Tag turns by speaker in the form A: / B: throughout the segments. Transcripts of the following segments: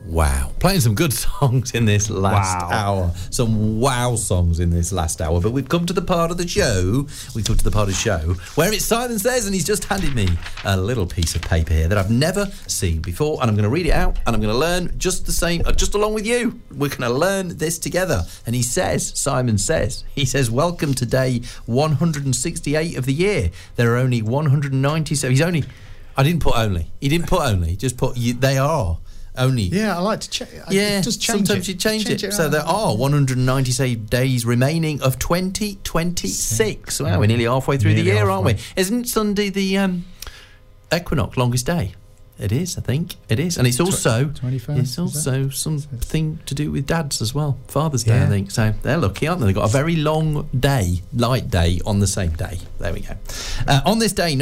A: Wow. Playing some good songs in this last hour. Some wow songs in this last hour. But we've come to the part of the show. Where it's Simon Says, and he's just handed me a little piece of paper here that I've never seen before. And I'm going to read it out, and I'm going to learn just the same, just along with you. We're going to learn this together. And he says, Simon says, welcome to day 168 of the year. There are only 197. I didn't put only. He didn't put only. Just put, they are. Only.
B: Yeah, I like to check.
A: Just sometimes you change it. So there are 197 days remaining of 2026. Wow, we're nearly halfway through the year, aren't we? Isn't Sunday the equinox, longest day? It is, I think. It is. And it's also
B: 21st,
A: it's also something to do with dads as well. Father's Day, I think. So they're lucky, aren't they? They've got a very long day, light day, on the same day. There we go. On this day,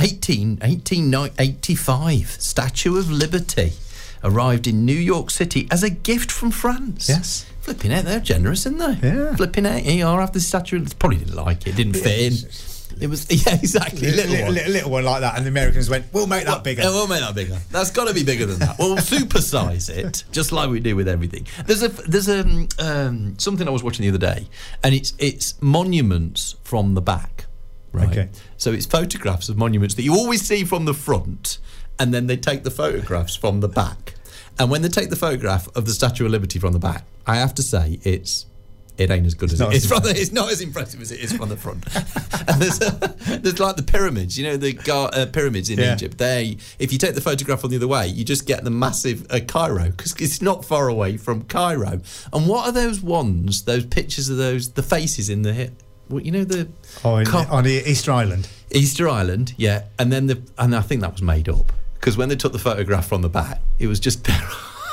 A: 1885, Statue of Liberty arrived in New York City as a gift from France.
B: Yes.
A: Flipping out, they're generous, aren't they?
B: Yeah.
A: Flipping out, here after the statue. Probably didn't like it, didn't fit in. It was, exactly.
B: Little one like that, and the Americans went, we'll make that bigger.
A: We'll make that bigger. That's got to be bigger than that. We'll supersize it, just like we do with everything. There's something I was watching the other day, and it's monuments from the back. Right?
B: Okay.
A: So it's photographs of monuments that you always see from the front, and then they take the photographs from the back. And when they take the photograph of the Statue of Liberty from the back, I have to say it ain't as good as it is from it's not as impressive as it is from the front. And there's like the pyramids, the pyramids in Egypt. If you take the photograph from the other way, you just get the massive Cairo, because it's not far away from Cairo. And what are those pictures of the faces in the on
B: the Easter Island.
A: Easter Island, yeah. And then I think that was made up, because when they took the photograph from the back, it was just their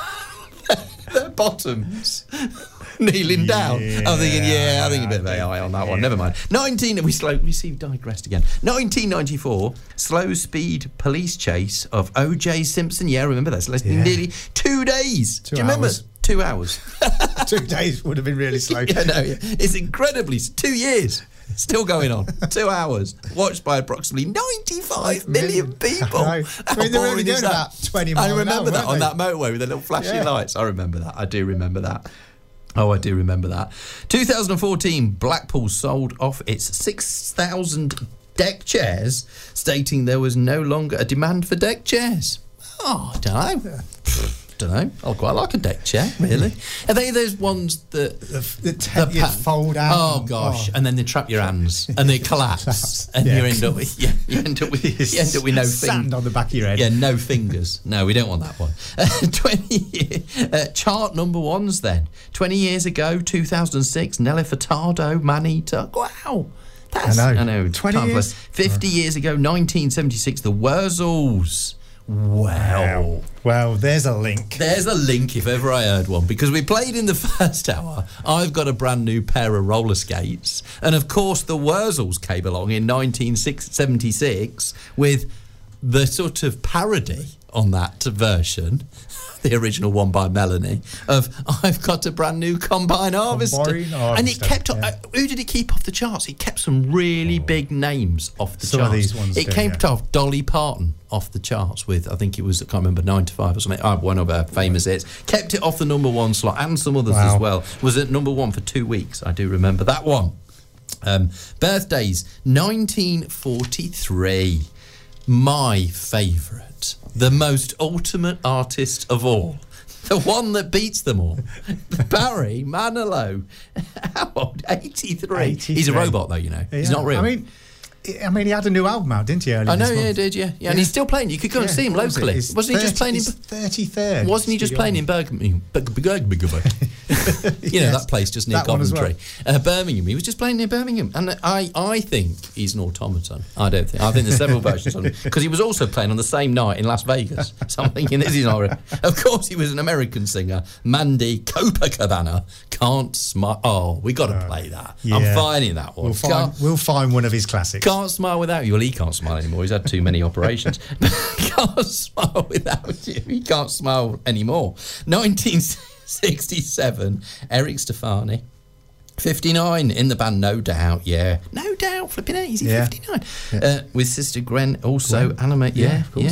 A: bottoms kneeling down. I'm thinking, I think a bit of AI on that one. Never mind. We digressed again. 1994, slow speed police chase of O.J. Simpson. Yeah, I remember that. So nearly 2 days. Do you remember? 2 hours.
B: 2 days would have been really slow.
A: It's incredibly 2 years. Still going on. 2 hours. Watched by approximately 95 million people.
B: I mean, they were only going about 20 miles
A: I remember
B: an hour,
A: that on that motorway with the little flashing lights. I remember that. I do remember that. Oh, I do remember that. 2014, Blackpool sold off its 6,000 deck chairs, stating there was no longer a demand for deck chairs. Oh, I don't know. I quite like a deck chair, really. Are they those ones that
B: you fold out?
A: Oh gosh, and then they trap your hands and they collapse, and you end up with no fingers.
B: Sand on the back of your head.
A: Yeah, no fingers. No, we don't want that one. 20 chart number ones then. 20 years ago, 2006, Nelly Furtado, Man-Eater. Wow. I know.
B: 20 years?
A: 50 years ago, 1976, the Wurzels. Wow.
B: Well, there's a link.
A: There's a link if ever I heard one, because we played in the first hour. I've got a brand new pair of roller skates, and of course the Wurzels came along in 1976 with the sort of parody on that version, the original one by Melanie, of I've got a brand new combine harvester. And it kept who did it keep off the charts? It kept some really big names off the charts.
B: Of these ones
A: it came off Dolly Parton off the charts with, I think it was, I can't remember, 9 to 5 or something. One of her famous hits. Kept it off the number one slot, and some others as well. Was at number one for 2 weeks. I do remember that one. Birthdays, 1943. My favourite, the most ultimate artist of all, the one that beats them all, Barry Manilow. How old? 83. He's a robot, though, He's not real.
B: I mean, he had a new album out, didn't he?
A: I know, he did, yeah. And he's still playing. You could go and see him locally. Wasn't he just playing in
B: 33rd?
A: Wasn't he just playing in Birmingham? That place just near Coventry. Birmingham. He was just playing near Birmingham. And I think he's an automaton. I don't think. I think there's several versions of him. Because he was also playing on the same night in Las Vegas. So I'm thinking this is not real. Of course, he was an American singer. Mandy Copacabana. Can't Smile. Oh, we got to play that. Yeah. I'm finding that one.
B: We'll find one of his classics.
A: Can't Smile Without You. Well, he can't smile anymore. He's had too many operations. Can't Smile Without You. He can't smile anymore. 1967, Eric Stefani. 59 in the band No Doubt, No Doubt, flipping out, is he 59? Yeah. With Sister Gwen, also Anima,